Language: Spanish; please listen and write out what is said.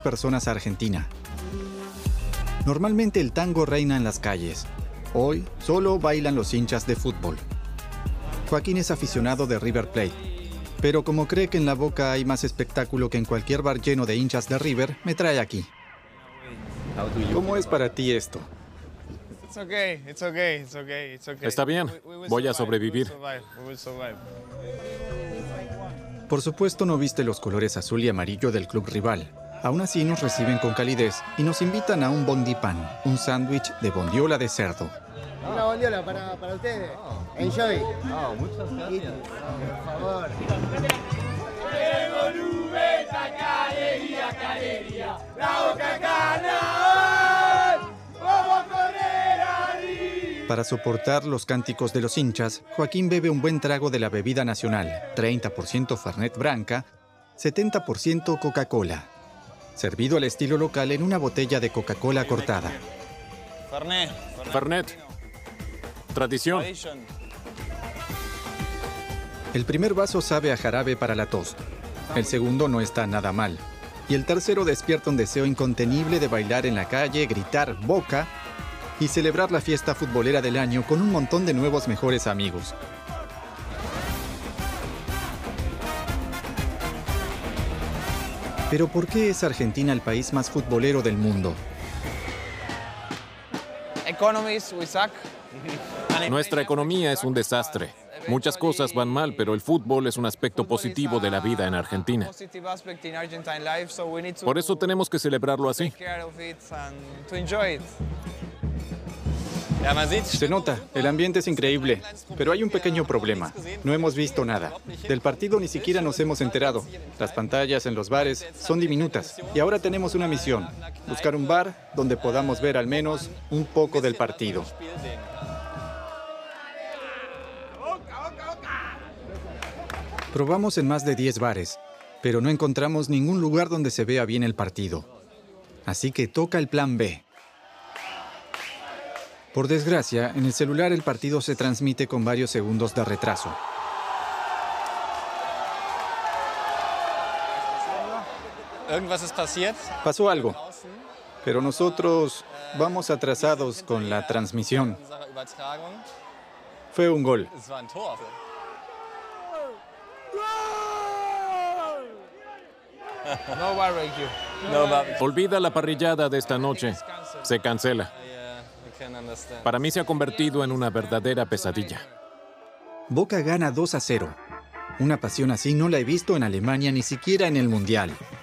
personas a Argentina. Normalmente el tango reina en las calles. Hoy solo bailan los hinchas de fútbol. Joaquín es aficionado de River Plate, pero como cree que en La Boca hay más espectáculo que en cualquier bar lleno de hinchas de River, me trae aquí. ¿Cómo es para ti esto? Está bien, voy a sobrevivir. Por supuesto no viste los colores azul y amarillo del club rival. Aún así nos reciben con calidez y nos invitan a un bondipan, un sándwich de bondiola de cerdo. Una bondiola para ustedes. Enjoy. Muchas gracias. Por favor. Para soportar los cánticos de los hinchas, Joaquín bebe un buen trago de la bebida nacional, 30% Fernet Branca, 70% Coca-Cola, servido al estilo local en una botella de Coca-Cola cortada. Fernet. Tradición. El primer vaso sabe a jarabe para la tos, el segundo no está nada mal, y el tercero despierta un deseo incontenible de bailar en la calle, gritar Boca y celebrar la fiesta futbolera del año con un montón de nuevos mejores amigos. Pero ¿por qué es Argentina el país más futbolero del mundo? Nuestra economía es un desastre. Muchas cosas van mal, pero el fútbol es un aspecto positivo de la vida en Argentina. Por eso tenemos que celebrarlo así. Se nota, el ambiente es increíble, pero hay un pequeño problema. No hemos visto nada. Del partido ni siquiera nos hemos enterado. Las pantallas en los bares son diminutas. Y ahora tenemos una misión, buscar un bar donde podamos ver al menos un poco del partido. Probamos en más de 10 bares, pero no encontramos ningún lugar donde se vea bien el partido. Así que toca el plan B. Por desgracia, en el celular el partido se transmite con varios segundos de retraso. Pasó algo, pero nosotros vamos atrasados con la transmisión. Fue un gol. Olvida la parrillada de esta noche. Se cancela. Para mí se ha convertido en una verdadera pesadilla. Boca gana 2-0. Una pasión así no la he visto en Alemania ni siquiera en el Mundial.